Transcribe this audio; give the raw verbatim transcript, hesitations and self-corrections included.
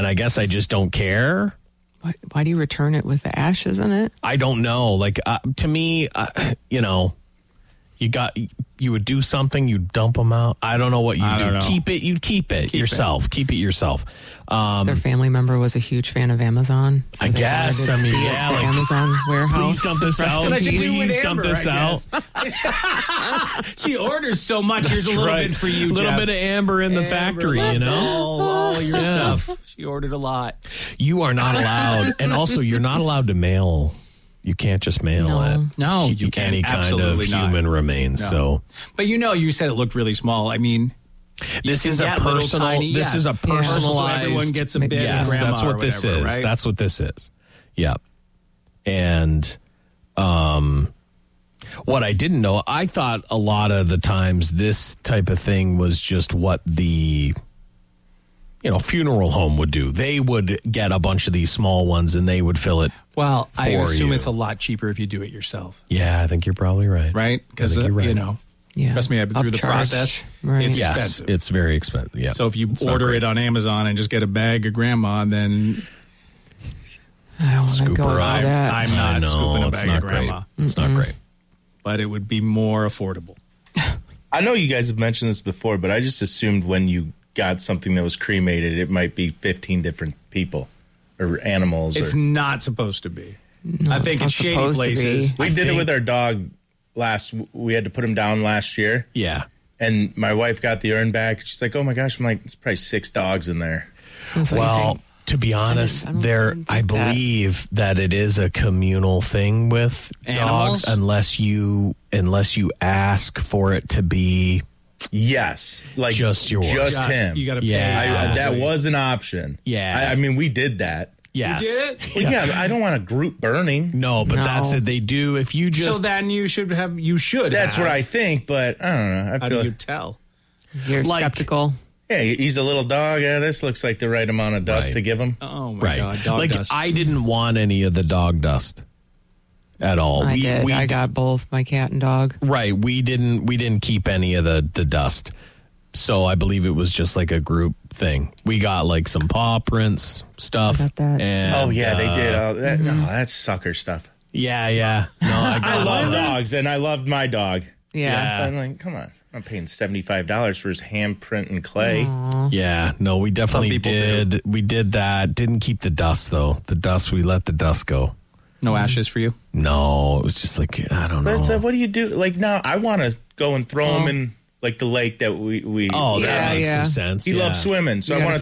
and I guess I just don't care. Why, why do you return it with the ashes in it? I don't know. Like, uh, to me, uh, you know, you got, you would do something, you dump them out. I don't know what you I do. don't know. Keep it, you keep it Keep yourself. it. Keep it yourself. Um, Their family member was a huge fan of Amazon. So I they guess. wanted it I to mean, be at yeah, the like, Amazon warehouse. please dump this Rest out. in What you peace. do with Please dump Amber, this I out. She orders so much. Here's a little Right. bit for you, A little Jeff. bit of amber in the Amber factory, you left know? all, all your Yeah. stuff. She ordered a lot. You are not allowed. And also, you're not allowed to mail. You can't just mail No. it. No, you can't. Any kind of Absolutely not. human remains. No. So But you know, you said it looked really small. I mean, this can is a get little personal. tiny- this yes. is a Yeah. personalized. So everyone gets a bit. Yes, grandma that's what or this whatever, is. Right? That's what this is. Yep. And um, what I didn't know, I thought a lot of the times this type of thing was just what the, you know, funeral home would do. They would get a bunch of these small ones and they would fill it. Well, I for assume you. it's a lot cheaper if you do it yourself, Yeah, I think you're probably right. right? Because I think you're right. you know, Yeah. trust me, I've been through the Upcharge. process. Right. It's Yes, expensive. it's very expensive. Yeah. So if you It's not order great. it on Amazon and just get a bag of grandma, then I don't want to Scoop go her do out. that. I'm I not know, scooping a it's bag not of grandma. great. It's not great. But it would be more affordable. I know you guys have mentioned this before, but I just assumed when you got something that was cremated, it might be fifteen different people or animals. It's or, not supposed to be. No, I it's think not in shady supposed to places. be. we I did it think- with our dog last. We had to put him down last year, Yeah. and my wife got the urn back. She's like, "Oh my gosh!" I'm like, "It's probably six dogs in there." That's what you Well, think. to be honest, I don't there even I think that. believe that it is a communal thing with Animals? dogs unless you unless you ask for it to be Yes, like Just yours. just Gosh, him. You got to Yeah. pay. I, that Right. was an option. Yeah. I, I mean, we did that. yes. did it? Well, yeah, I don't want a group burning. No, but No. that's it. They do if you just So then you should have. You should. That's have. what I think, but I don't know. I How feel do you like, tell? You're like- skeptical. hey, he's a little dog. Yeah, this looks like the right amount of dust Right. to give him. Oh my right. god, dog like dust. I didn't want any of the dog dust at all. I we, did. We, I got both my cat and dog. right. We didn't we didn't keep any of the the dust. So I believe it was just like a group thing. We got like some paw prints stuff. I got that. And, Oh yeah, they uh, did. Oh, that, no, that's sucker stuff. Yeah, yeah. No, I got I love all that. dogs, and I loved my dog. Yeah. I'm like, come on, I'm paying seventy five dollars for his handprint and clay. Yeah, no, we definitely people did. do. We did that. Didn't keep the dust though. The dust, we let the dust go. no ashes for you. No, it was just like I don't know. But it's like, what do you do? Like now, I want to go and throw him in like the lake that we we. oh, Yeah, that makes yeah. some sense. he yeah. loves swimming, so You I want gotta